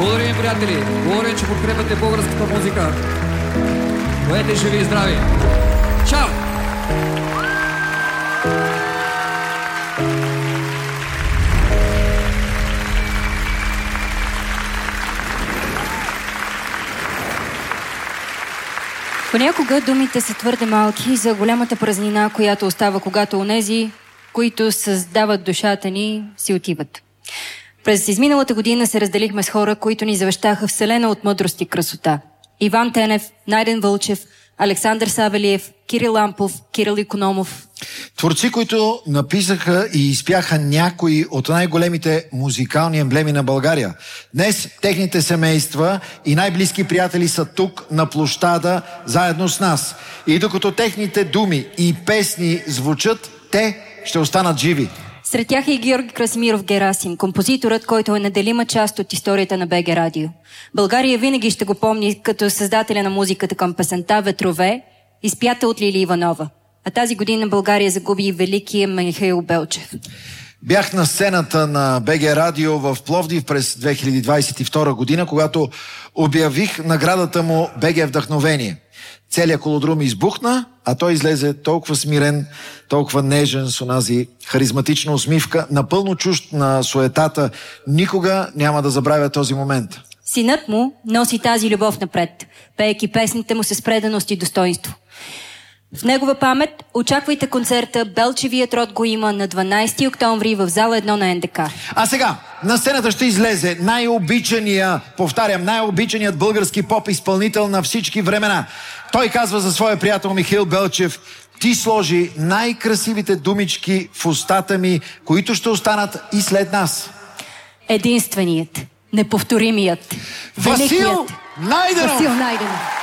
Благодарим, приятели. Благодарим, че подкрепяте българската музика. Бъдете живи и здрави. Чао! Понякога думите са твърде малки за голямата празнина, която остава, когато онези, които създават душата ни, си отиват. През изминалата година се разделихме с хора, които ни завещаха вселена от мъдрост и красота. Иван Тенев, Найден Вълчев, Александър Савелиев, Кирил Лампов, Кирил Икономов. Творци, които написаха и изпяха някои от най-големите музикални емблеми на България. Днес техните семейства и най-близки приятели са тук на площада заедно с нас. И докато техните думи и песни звучат, те ще останат живи. Сред тях е и Георги Красимиров Герасим, композиторът, който е неделима част от историята на БГ Радио. България винаги ще го помни като създателя на музиката към песента "Ветрове", изпята от Лили Иванова. А тази година България загуби и великия Михаил Белчев. Бях на сцената на БГ Радио в Пловдив през 2022 година, когато обявих наградата му БГ Вдъхновение. Целият колодрум избухна, а той излезе толкова смирен, толкова нежен, с онази харизматична усмивка, напълно чужд на суетата. Никога няма да забравя този момент. Синът му носи тази любов напред, пеейки песните му с преданост и достоинство. В негова памет очаквайте концерта "Белчевият род го има" на 12 октомври в зала 1 на НДК. А сега на сцената ще излезе най-обичаният български поп изпълнител на всички времена. Той казва за своя приятел Михаил Белчев: "Ти сложи най-красивите думички в устата ми, които ще останат и след нас." Единственият, неповторимият, Васил Найденов! Васил Найденов!